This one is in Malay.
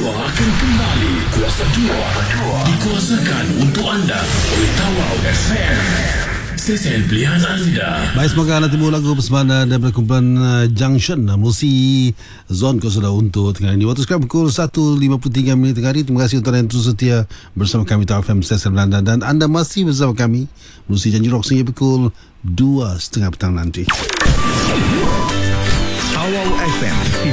2 akan kembali. Kuasa 2 dikuasakan untuk anda oleh Tawau FM, stesen pilihan anda. Baik, semoga anda timbul lagu persembahan daripada kumpulan Junction Musi Zon kau sudah untuk tengah ini. Waktu sekarang pukul 1.53 tengah hari. Terima kasih untuk anda yang terus setia bersama kami Tawau FM stesen Belanda, dan anda masih bersama kami Musi Janji Rock sehingga pukul 2.30 petang nanti. Tawau FM